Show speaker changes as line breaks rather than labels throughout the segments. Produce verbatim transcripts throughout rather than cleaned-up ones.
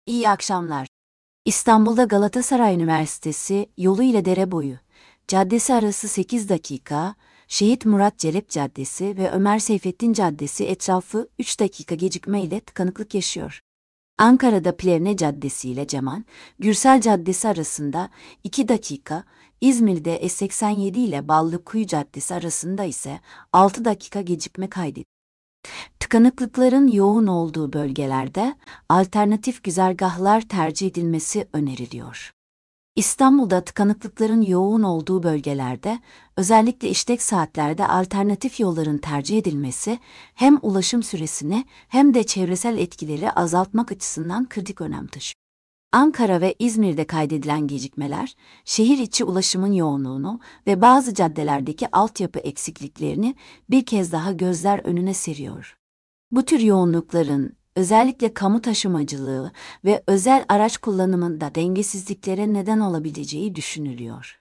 İyi akşamlar. İstanbul'da Galatasaray Üniversitesi yolu ile Dereboyu Caddesi arası sekiz dakika, Şehit Murat Celep Caddesi ve Ömer Seyfettin Caddesi etrafı üç dakika gecikme ile tıkanıklık yaşıyor. Ankara'da Plevne Caddesi ile Cemal, Gürsel Caddesi arasında iki dakika, İzmir'de S seksen yedi ile Ballıkuyu Caddesi arasında ise altı dakika gecikme kaydedildi. Tıkanıklıkların yoğun olduğu bölgelerde alternatif güzergahlar tercih edilmesi öneriliyor. İstanbul'da tıkanıklıkların yoğun olduğu bölgelerde, özellikle işlek saatlerde alternatif yolların tercih edilmesi hem ulaşım süresini hem de çevresel etkileri azaltmak açısından kritik önem taşıyor. Ankara ve İzmir'de kaydedilen gecikmeler, şehir içi ulaşımın yoğunluğunu ve bazı caddelerdeki altyapı eksikliklerini bir kez daha gözler önüne seriyor. Bu tür yoğunlukların, özellikle kamu taşımacılığı ve özel araç kullanımında dengesizliklere neden olabileceği düşünülüyor.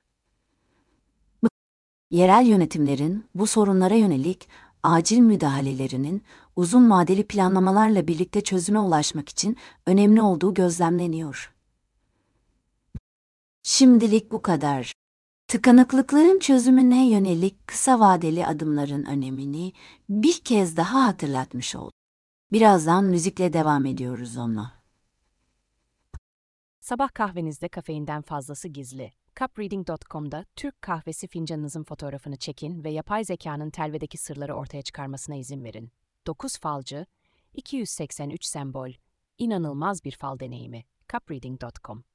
Yerel yönetimlerin bu sorunlara yönelik acil müdahalelerinin uzun vadeli planlamalarla birlikte çözüme ulaşmak için önemli olduğu gözlemleniyor. Şimdilik bu kadar. Tıkanıklıkların çözümüne yönelik kısa vadeli adımların önemini bir kez daha hatırlatmış oldum. Birazdan müzikle devam ediyoruz onunla.
Sabah kahvenizde kafeinden fazlası gizli. cup reading nokta com'da Türk kahvesi fincanınızın fotoğrafını çekin ve yapay zekanın telvedeki sırları ortaya çıkarmasına izin verin. dokuz falcı, iki yüz seksen üç sembol, inanılmaz bir fal deneyimi. cup reading nokta com